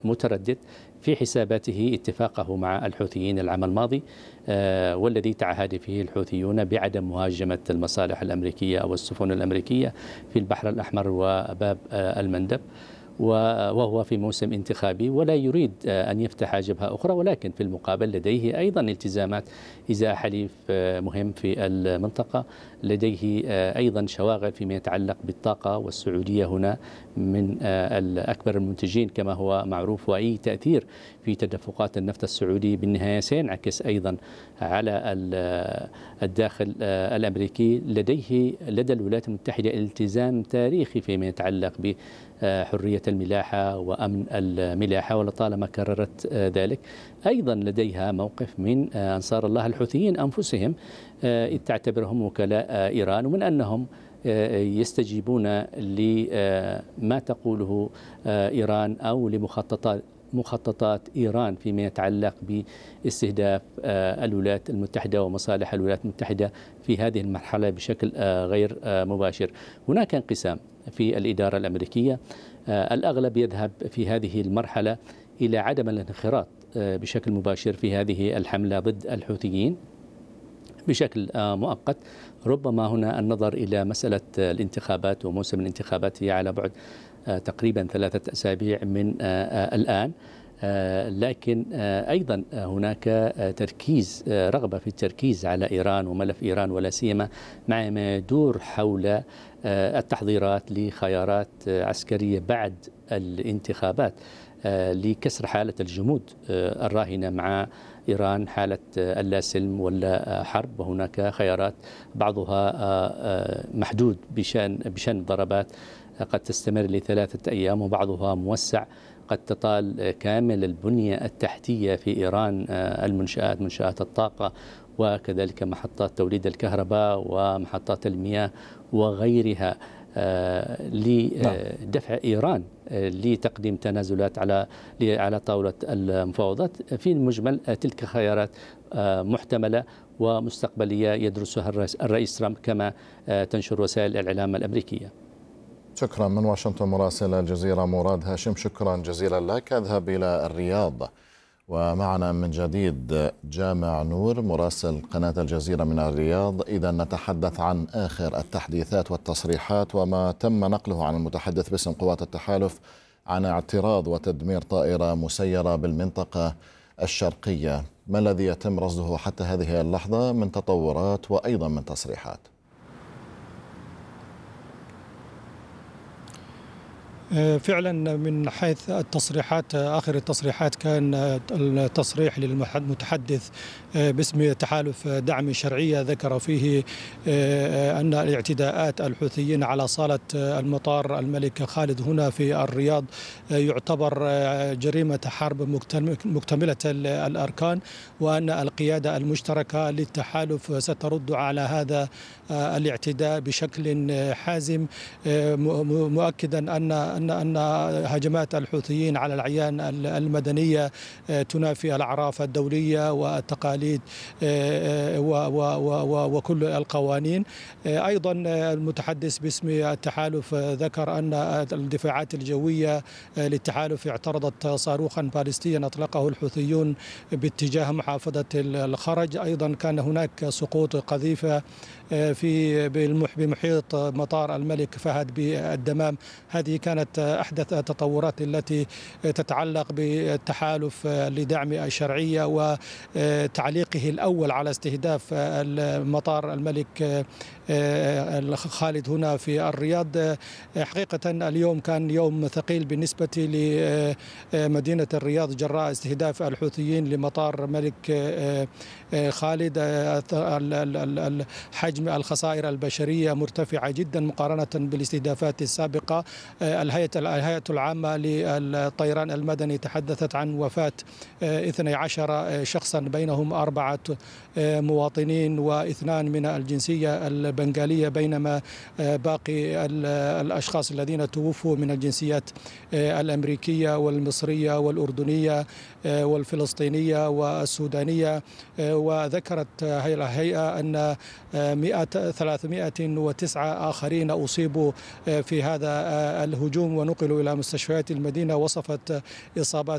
متردد في حساباته اتفاقه مع الحوثيين العام الماضي، والذي تعهد فيه الحوثيون بعدم مهاجمة المصالح الأمريكية أو السفن الأمريكية في البحر الأحمر وباب المندب، وهو في موسم انتخابي ولا يريد أن يفتح جبهة أخرى، ولكن في المقابل لديه أيضا التزامات إزاء حليف مهم في المنطقة. لديه أيضا شواغل فيما يتعلق بالطاقة، والسعودية هنا من الأكبر المنتجين كما هو معروف، وأي تأثير في تدفقات النفط السعودي بالنهاية سينعكس أيضا على الداخل الأمريكي. لدى الولايات المتحدة التزام تاريخي فيما يتعلق بحرية الملاحة وأمن الملاحة، ولطالما كررت ذلك. أيضا لديها موقف من أنصار الله الحوثيين أنفسهم، إذ تعتبرهم وكلاء إيران، ومن أنهم يستجيبون لما تقوله إيران أو مخططات إيران فيما يتعلق باستهداف الولايات المتحدة ومصالح الولايات المتحدة في هذه المرحلة بشكل غير مباشر. هناك انقسام في الإدارة الأمريكية، الأغلب يذهب في هذه المرحلة إلى عدم الانخراط بشكل مباشر في هذه الحملة ضد الحوثيين بشكل مؤقت. ربما هنا النظر إلى مسألة الانتخابات، وموسم الانتخابات هي على بعد تقريبا 3 أسابيع من الآن، لكن أيضا هناك رغبة في التركيز على إيران وملف إيران، ولا سيما مع ما يدور حول التحضيرات لخيارات عسكرية بعد الانتخابات لكسر حالة الجمود الراهنة مع إيران، حالة اللا سلم ولا حرب. وهناك خيارات بعضها محدود بشأن الضربات قد تستمر ل3 أيام، وبعضها موسع قد تطال كامل البنية التحتية في إيران، منشآت الطاقة، وكذلك محطات توليد الكهرباء ومحطات المياه وغيرها، لدفع إيران لتقديم تنازلات على طاولة المفاوضات. في المجمل تلك خيارات محتملة ومستقبلية يدرسها الرئيس ترامب كما تنشر وسائل الإعلام الأمريكية. شكرا من واشنطن مراسل الجزيرة مراد هاشم، شكرا جزيلا لك. أذهب إلى الرياض ومعنا من جديد جامع نور مراسل قناة الجزيرة من الرياض. إذا نتحدث عن آخر التحديثات والتصريحات وما تم نقله عن المتحدث باسم قوات التحالف عن اعتراض وتدمير طائرة مسيرة بالمنطقة الشرقية. ما الذي يتم رصده حتى هذه اللحظة من تطورات وأيضا من تصريحات؟ فعلا من حيث التصريحات، آخر التصريحات كان التصريح للمتحدث باسم تحالف دعم شرعية، ذكر فيه أن الاعتداءات الحوثيين على صالة المطار الملك خالد هنا في الرياض يعتبر جريمة حرب مكتملة الأركان، وأن القيادة المشتركة للتحالف سترد على هذا الاعتداء بشكل حازم، مؤكدا أن هجمات الحوثيين على الأعيان المدنية تنافي الأعراف الدولية والتقاليد وكل القوانين. أيضا المتحدث باسم التحالف ذكر أن الدفاعات الجوية للتحالف اعترضت صاروخا باليستيا أطلقه الحوثيون باتجاه محافظة الخرج. أيضا كان هناك سقوط قذيفة بمحيط مطار الملك فهد بالدمام. هذه كانت أحدث التطورات التي تتعلق بالتحالف لدعم الشرعية وتعليقه الأول على استهداف المطار الملك خالد هنا في الرياض. حقيقة اليوم كان يوم ثقيل بالنسبة لمدينة الرياض جراء استهداف الحوثيين لمطار ملك خالد. حجم الخسائر البشرية مرتفعة جدا مقارنة بالاستهدافات السابقة. الهيئة العامة للطيران المدني تحدثت عن وفاة 12 شخصا، بينهم 4 مواطنين و2 من الجنسية البنغالية، بينما باقي الأشخاص الذين توفوا من الجنسيات الأمريكية والمصرية والأردنية والفلسطينية والسودانية. وذكرت الهيئة أن 309 آخرين أصيبوا في هذا الهجوم ونقلوا إلى مستشفيات المدينة. وصفت إصابات